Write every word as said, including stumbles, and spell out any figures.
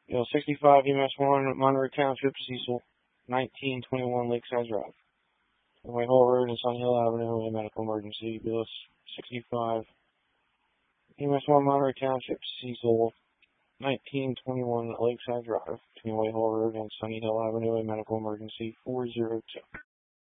You know, sixty-five U M S one, Monterey Township, Cecil, nineteen twenty-one Lakeside Drive. Whitehall Road and Sunny Hill Avenue, a medical emergency. Bill sixty-five U M S one, Monterey Township, Cecil, nineteen twenty-one Lakeside Drive, between Whitehall Road and Sunny Hill Avenue, a medical emergency. four zero two.